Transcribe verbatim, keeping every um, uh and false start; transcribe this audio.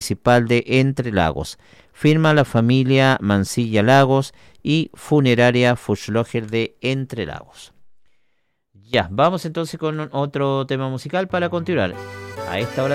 Municipal de Entre Lagos. Firma la familia Mancilla Lagos y Funeraria Fuchsloger de Entre Lagos. Ya, vamos entonces con otro tema musical para continuar. A esta hora